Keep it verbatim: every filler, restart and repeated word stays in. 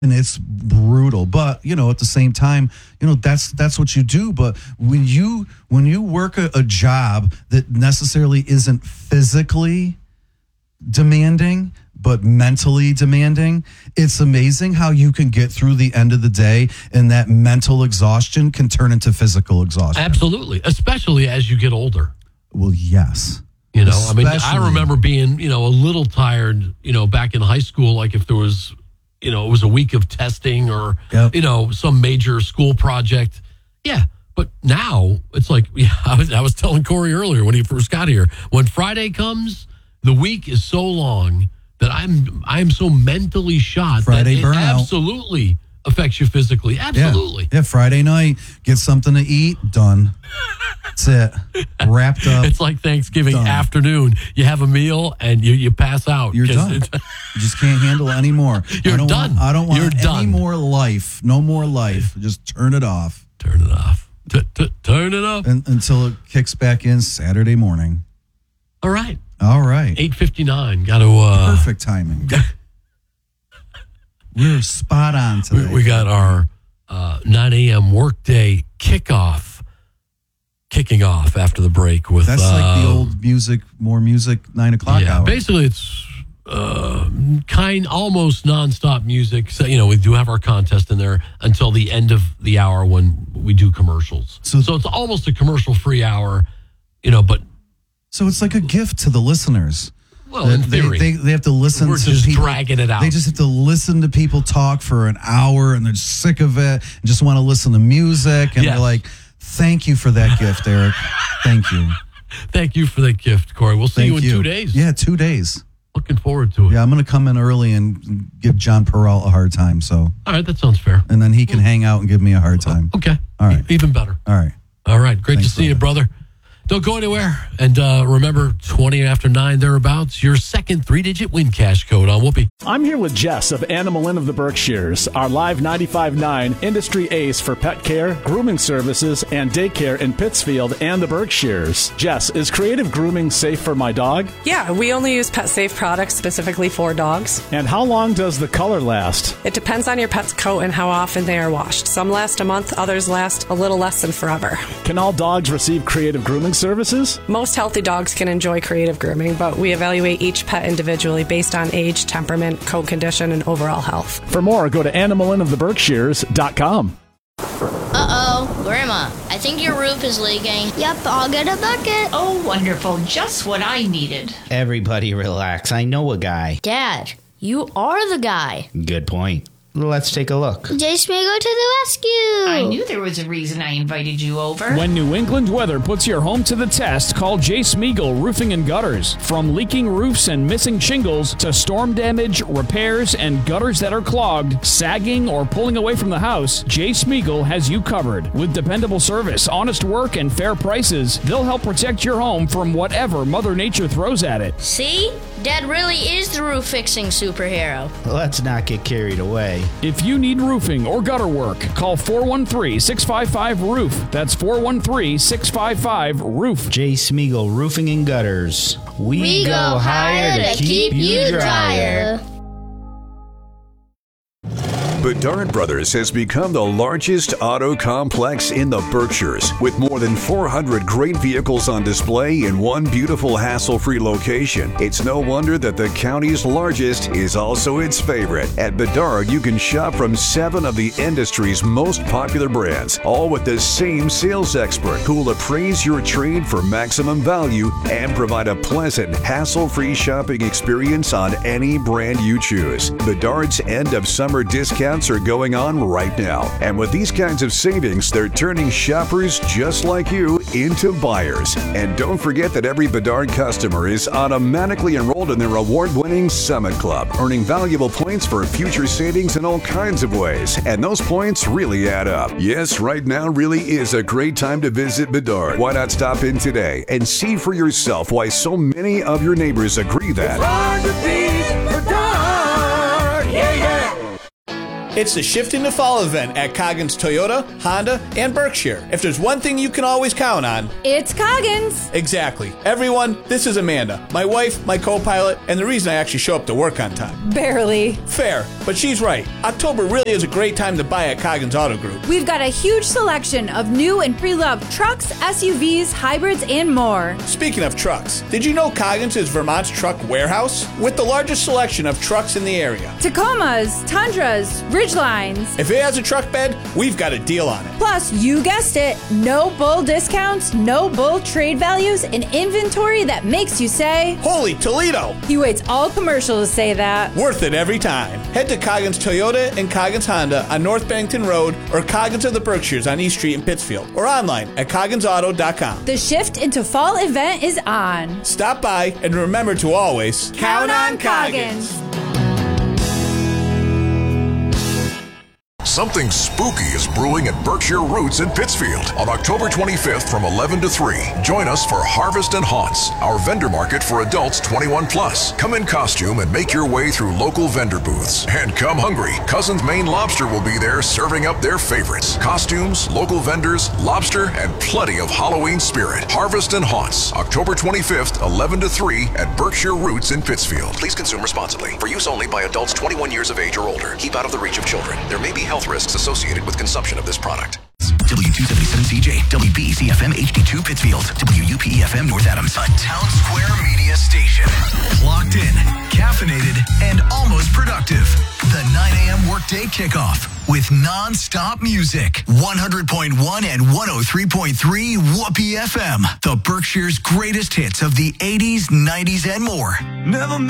and it's brutal. But you know, at the same time, you know, that's that's what you do. But when you when you work a, a job that necessarily isn't physically demanding but mentally demanding, it's amazing how you can get through the end of the day and that mental exhaustion can turn into physical exhaustion. Absolutely, especially as you get older. Well, yes. You know, Especially. I mean, I remember being, you know, a little tired, you know, back in high school, like if there was, you know, it was a week of testing or, yep. you know, some major school project. Yeah. But now it's like, yeah, I was, I was telling Corey earlier when he first got here, when Friday comes, the week is so long that I'm I'm so mentally shot Friday that it burnout. Absolutely affects you physically. Absolutely. Yeah. yeah, Friday night, get something to eat, done. That's it. Wrapped up. It's like Thanksgiving done. afternoon. You have a meal and you, you pass out. You're done. You just can't handle it anymore. You're I don't done. Want, I don't want You're any done. more life. No more life. Just turn it off. Turn it off. T- t- turn it off. And, until it kicks back in Saturday morning. All right. All right. eight fifty-nine. Got to... Uh, Perfect timing. We're spot on today. We, we got our uh, nine a.m. workday kickoff, kicking off after the break with... That's uh, like the old music, more music, nine o'clock yeah, hour. Basically, it's uh, kind, almost nonstop music. So, you know, we do have our contest in there until the end of the hour when we do commercials. So, so it's almost a commercial-free hour, you know, but... So it's like a gift to the listeners. Well, in they, theory. They, they have to listen We're to just people. dragging it out. They just have to listen to people talk for an hour and they're sick of it and just want to listen to music. And Yes. they're like, thank you for that gift, Eric. Thank you. Thank you for that gift, Corey. We'll see Thank you in you. two days. Yeah, two days. Looking forward to it. Yeah, I'm going to come in early and give John Peralt a hard time. So, All right, that sounds fair. and then he can hang out and give me a hard time. Okay. All right. E- even better. All right. All right. Great Thanks, to see you, brother. Don't go anywhere. And uh, remember, twenty after nine thereabouts, your second three-digit win cash code on Whoopee. I'm here with Jess of Animal Inn of the Berkshires, our live ninety-five point nine industry ace for pet care, grooming services, and daycare in Pittsfield and the Berkshires. Jess, is creative grooming safe for my dog? Yeah, we only use pet-safe products specifically for dogs. And how long does the color last? It depends on your pet's coat and how often they are washed. Some last a month, others last a little less than forever. Can all dogs receive creative grooming services? Most healthy dogs can enjoy creative grooming, but we evaluate each pet individually based on age, temperament, coat condition, and overall health. For more, go to animal inn of the berkshires dot com. Uh-oh, Grandma, I think your roof is leaking. Yep, I'll get a bucket. Oh, wonderful. Just what I needed. Everybody relax. I know a guy. Dad, you are the guy. Good point. Let's take a look. Jay Smigo to the rescue. I knew there was a reason I invited you over. When New England weather puts your home to the test, call Jay Smeagol Roofing and Gutters. From leaking roofs and missing shingles to storm damage, repairs, and gutters that are clogged, sagging, or pulling away from the house, Jay Smeagol has you covered. With dependable service, honest work, and fair prices, they'll help protect your home from whatever Mother Nature throws at it. See? Dad really is the roof-fixing superhero. Let's not get carried away. If you need roofing or gutter work, call four one three, six five five, roof. That's four one three, six five five, roof. Jay Smeagol Roofing and Gutters. We, We go higher to keep you drier. Bedard Brothers has become the largest auto complex in the Berkshires, with more than four hundred great vehicles on display in one beautiful hassle-free location. It's no wonder that the county's largest is also its favorite. At Bedard, you can shop from seven of the industry's most popular brands, all with the same sales expert who will appraise your trade for maximum value and provide a pleasant, hassle-free shopping experience on any brand you choose. Bedard's end of summer discount are going on right now. And with these kinds of savings, they're turning shoppers just like you into buyers. And don't forget that every Bedard customer is automatically enrolled in their award-winning Summit Club, earning valuable points for future savings in all kinds of ways. And those points really add up. Yes, right now really is a great time to visit Bedard. Why not stop in today and see for yourself why so many of your neighbors agree that... It's hard to beat Bedard. Yeah, yeah. It's the Shift into Fall event at Coggins Toyota, Honda, and Berkshire. If there's one thing you can always count on, it's Coggins. Exactly. Everyone, this is Amanda, my wife, my co-pilot, and the reason I actually show up to work on time. Barely. Fair, but she's right. October really is a great time to buy at Coggins Auto Group. We've got a huge selection of new and pre-loved trucks, S U Vs, hybrids, and more. Speaking of trucks, did you know Coggins is Vermont's truck warehouse? With the largest selection of trucks in the area. Tacomas, Tundras, Ridgelines. If it has a truck bed, we've got a deal on it. Plus, you guessed it, no bull discounts, no bull trade values, and inventory that makes you say, holy Toledo! He waits all commercial to say that. Worth it every time. Head to Coggins Toyota and Coggins Honda on North Bennington Road or Coggins of the Berkshires on East Street in Pittsfield or online at coggins auto dot com. The Shift into Fall event is on. Stop by and remember to always count on Coggins. Something spooky is brewing at Berkshire Roots in Pittsfield on October twenty-fifth from eleven to three. Join us for Harvest and Haunts, our vendor market for adults twenty-one plus. Come in costume and make your way through local vendor booths. And come hungry. Cousin's Maine Lobster will be there serving up their favorites. Costumes, local vendors, lobster, and plenty of Halloween spirit. Harvest and Haunts, October twenty-fifth, eleven to three at Berkshire Roots in Pittsfield. Please consume responsibly. For use only by adults twenty-one years of age or older. Keep out of the reach of children. There may be health risks associated with consumption of this product. W two seventy-seven C J, W B E C F M H D two Pittsfield, W U P E F M North Adams. A Town Square media station. Locked in, caffeinated, and almost productive. The nine a.m. workday kickoff with non-stop music. one hundred point one and one oh three point three Whoopee F M. The Berkshire's greatest hits of the eighties, nineties, and more. Never